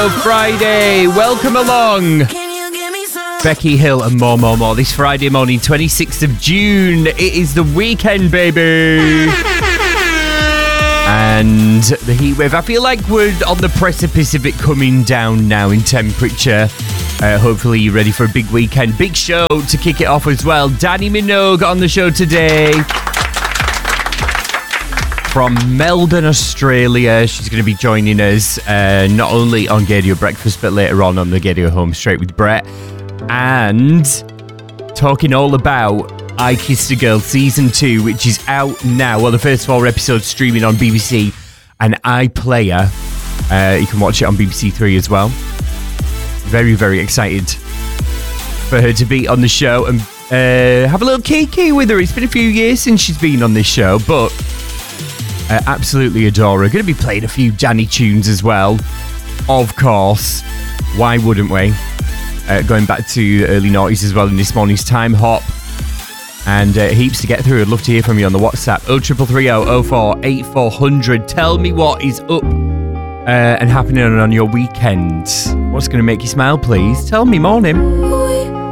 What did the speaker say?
Radio Friday. Welcome along. Becky Hill and more. This Friday morning, 26th of June. It is the weekend, baby. And the heatwave. I feel like we're on the precipice of it coming down now in temperature. Hopefully you're ready for a big weekend. Big show to kick it off as well. Danny Minogue on the show today. From Melbourne, Australia. She's going to be joining us not only on Gaydio Breakfast, but later on the Gaydio Home Straight with Brett. And talking all about I Kissed a Girl Season 2, which is out now. Well, the first 4 episodes streaming on BBC and iPlayer. You can watch it on BBC 3 as well. Very, very excited for her to be on the show and have a little kiki with her. It's been a few years since she's been on this show, but absolutely adore her. Going to be playing a few Danny tunes as well, of course. Why wouldn't we? Going back to early noughties as well in this morning's Time Hop. And heaps to get through. I'd love to hear from you on the WhatsApp 0330 04 8400. Tell me what is up and happening on your weekend. What's going to make you smile, please? Tell me, morning.